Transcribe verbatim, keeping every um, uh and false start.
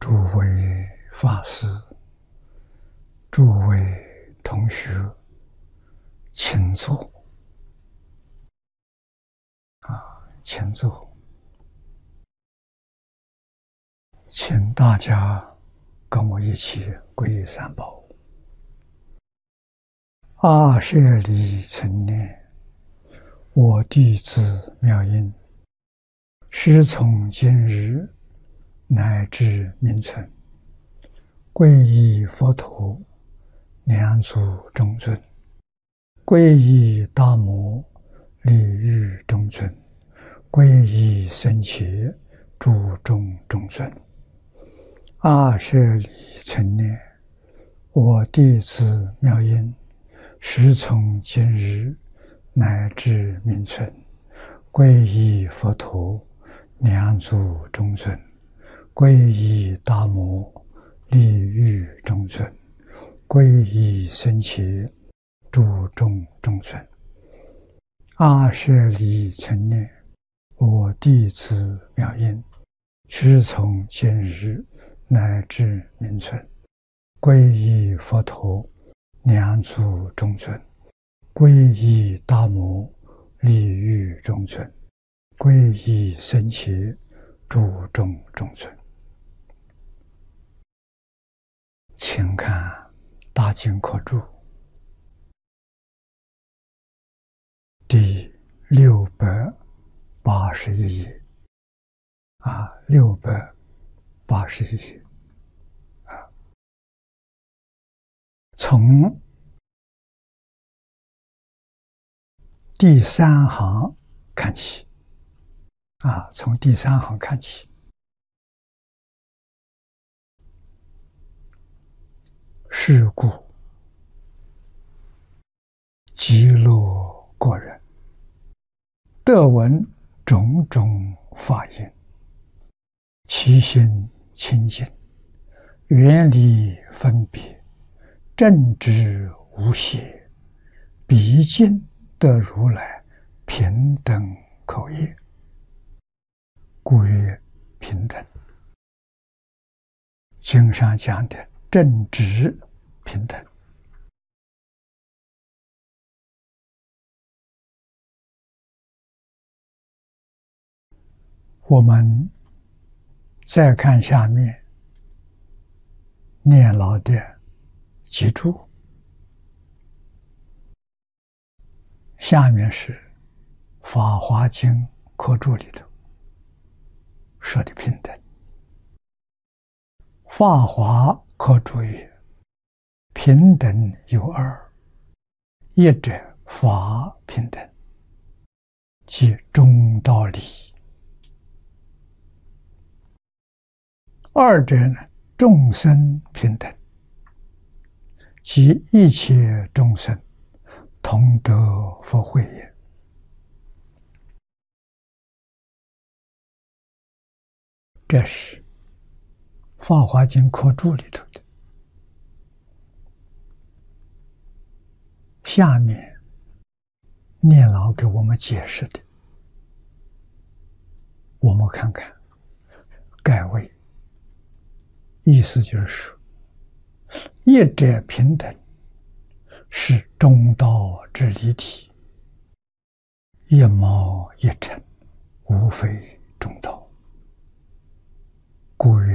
诸位法师、诸位同学，请坐啊，请坐，请大家跟我一起皈依三宝。阿舍离存念，我弟子妙音，师从今日乃至明存，皈依佛陀，两足中尊；皈依大摩，利欲中尊；皈依僧伽，诸众中尊。阿舍离存念，我弟子妙音，师从今日乃至明存，皈依佛陀，两足中尊；皈依大摩，利欲中尊；皈依僧伽，诸众中尊。阿舍离存念，我弟子妙音，师从今日乃至明存，皈依佛陀，两足中尊；皈依大摩，利欲中尊；皈依僧伽，诸众中尊。请看大经科注第六百八十一页啊，六百八十一页啊，从第三行看起啊，从第三行看起。是故极乐国人得闻种种法音，其心清净，远离分别，正知无邪，毕竟得如来平等口业，故曰平等。经上讲的正直平等，我们再看下面念老的记注，下面是《法华经》科注里头说的平等。法华科注曰：平等有二，一者法平等，即中道理；二者呢，众生平等，即一切众生同得佛慧也。这是《法华经》科注里头的。下面念老给我们解释的，我们看看盖位，意思就是说，一者平等，是中道之理体，一毛一尘，无非中道，故